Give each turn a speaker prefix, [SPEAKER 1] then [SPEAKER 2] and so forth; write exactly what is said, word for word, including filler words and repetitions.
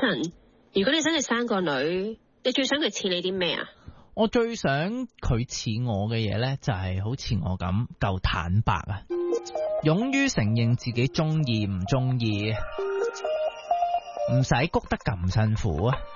[SPEAKER 1] Eason，如果你真係生個女，你最想佢似你啲咩啊？
[SPEAKER 2] 我最想佢似我嘅嘢呢，就係好似我咁夠坦白啊，勇於承認自己中意唔中意，唔使谷得咁辛苦啊。